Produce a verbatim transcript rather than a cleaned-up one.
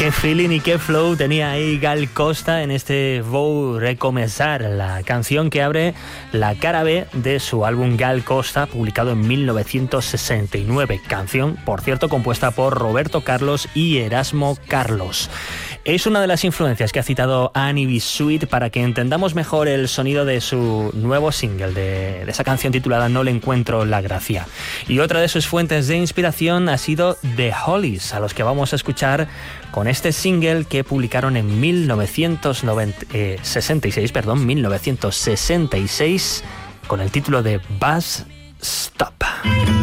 Qué feeling y qué flow tenía ahí Gal Costa en este Vou Recomenzar, la canción que abre la cara B de su álbum Gal Costa, publicado en mil novecientos sesenta y nueve. Canción, por cierto, compuesta por Roberto Carlos y Erasmo Carlos. Es una de las influencias que ha citado Annie B. Sweet para que entendamos mejor el sonido de su nuevo single, de, de esa canción titulada No le encuentro la gracia. Y otra de sus fuentes de inspiración ha sido The Hollies, a los que vamos a escuchar con este single que publicaron en mil novecientos sesenta y seis, perdón, mil novecientos sesenta y seis, con el título de Bus Stop.